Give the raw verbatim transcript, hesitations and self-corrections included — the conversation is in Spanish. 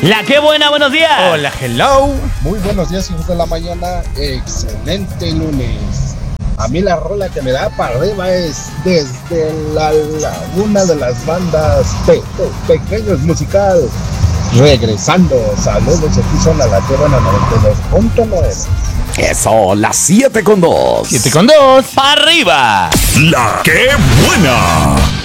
La Qué Buena, buenos días. Hola, hello. Muy buenos días, hijos de la mañana. Excelente lunes. A mí la rola que me da para arriba es Desde la Laguna de las Bandas Pe- Pe- Pequeños Musical. Regresando, saludos, aquí son a La Qué Buena noventa y dos punto nueve. Eso, las siete con dos. siete con dos. ¡Para arriba! La Qué Buena.